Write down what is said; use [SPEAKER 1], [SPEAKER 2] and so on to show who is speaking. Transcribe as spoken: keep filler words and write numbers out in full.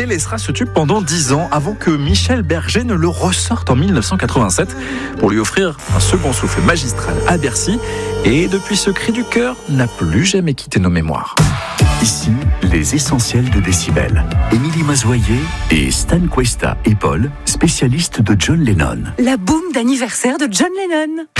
[SPEAKER 1] laissera ce tube pendant dix ans avant que Michel Berger ne le ressorte en dix-neuf cent quatre-vingt-sept pour lui offrir un second souffle magistral à Bercy. Et depuis, ce cri du cœur n'a plus jamais quitté nos mémoires.
[SPEAKER 2] Ici, les essentiels de Décibel. Émilie Mazoyer et Stan Cuesta et Paul, spécialistes de John Lennon.
[SPEAKER 3] La boum d'anniversaire de John Lennon.